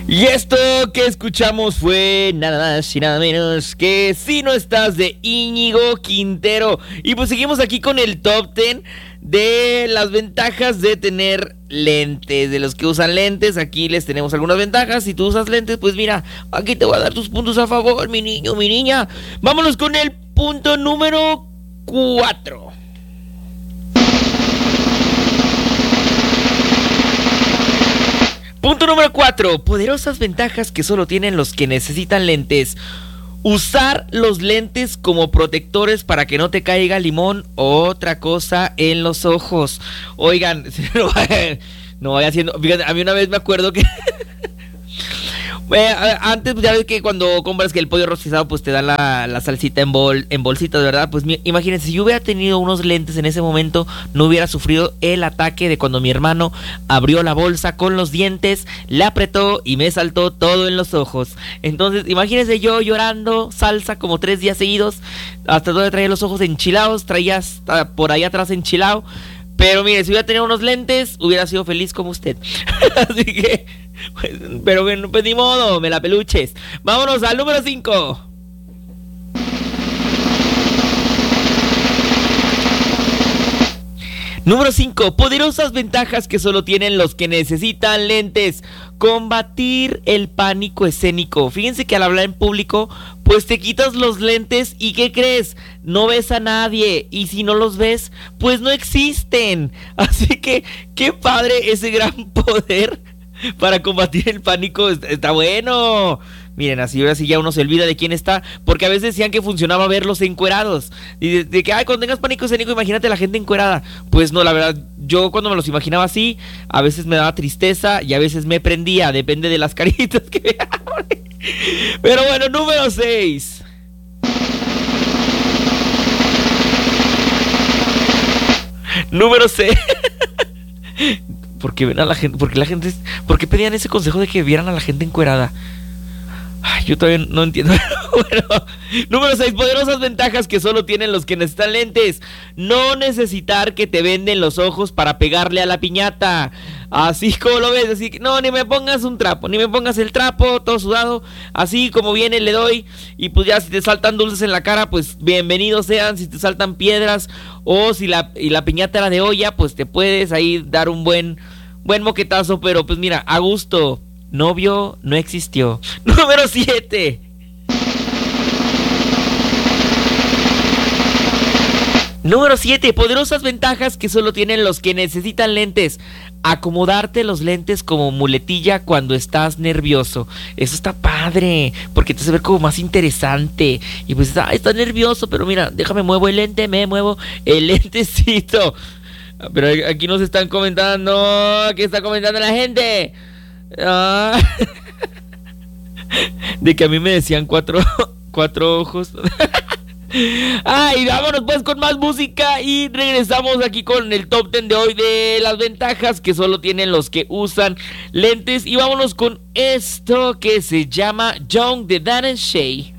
Y esto que escuchamos fue nada más y nada menos que Si no estás, de Íñigo Quintero. Y pues seguimos aquí con el top 10 de las ventajas de tener lentes. De los que usan lentes, aquí les tenemos algunas ventajas. Si tú usas lentes, pues mira, aquí te voy a dar tus puntos a favor, mi niño, mi niña. Vámonos con el punto número 4. Punto número 4. Poderosas ventajas que solo tienen los que necesitan lentes. Usar los lentes como protectores para que no te caiga limón o otra cosa en los ojos. Oigan, no vaya haciendo... Fíjate, a mí una vez me acuerdo que... antes ya ves que cuando compras que el pollo rostizado pues te dan la salsita en bolsitas, ¿verdad? Pues imagínense, si yo hubiera tenido unos lentes en ese momento, no hubiera sufrido el ataque de cuando mi hermano abrió la bolsa con los dientes, le apretó y me saltó todo en los ojos. Entonces imagínense yo llorando salsa como 3 días seguidos, hasta donde traía los ojos enchilados, traía hasta por ahí atrás enchilado. Pero mire, si hubiera tenido unos lentes, hubiera sido feliz como usted. Así que, pero bueno, pues ni modo, me la peluches. Vámonos al número 5. Número 5. Poderosas ventajas que solo tienen los que necesitan lentes. Combatir el pánico escénico. Fíjense que al hablar en público, pues te quitas los lentes y ¿qué crees? No ves a nadie, y si no los ves, pues no existen. Así que qué padre ese gran poder para combatir el pánico. Está bueno. Miren, así ahora sí ya uno se olvida de quién está, porque a veces decían que funcionaba verlos encuerados. Y de que, cuando tengas pánico escénico, imagínate a la gente encuerada. Pues no, la verdad, yo cuando me los imaginaba así, a veces me daba tristeza y a veces me prendía, depende de las caritas que vean. Pero bueno, número 6. Número 6. Porque ven a la gente, porque pedían ese consejo de que vieran a la gente encuerada. Ay, yo todavía no entiendo. Bueno, número 6. Poderosas ventajas que solo tienen los que necesitan lentes. No necesitar que te venden los ojos para pegarle a la piñata. Así como lo ves, así que no, ni me pongas un trapo, ni me pongas el trapo todo sudado, así como viene le doy. Y pues ya si te saltan dulces en la cara, pues bienvenidos sean. Si te saltan piedras o si la piñata era de olla, pues te puedes ahí dar un buen moquetazo. Pero pues mira, a gusto. Novio no existió. Número 7. Número 7. Poderosas ventajas que solo tienen los que necesitan lentes. Acomodarte los lentes como muletilla cuando estás nervioso. Eso está padre, porque te hace ver como más interesante. Y pues, estás nervioso, pero mira, déjame muevo el lente, me muevo el lentecito. Pero aquí nos están comentando. ¿Qué está comentando la gente? De que a mí me decían cuatro ojos. Y vámonos pues con más música y regresamos aquí con el top 10 de hoy de las ventajas que solo tienen los que usan lentes. Y vámonos con esto que se llama Young de Dan and Shay.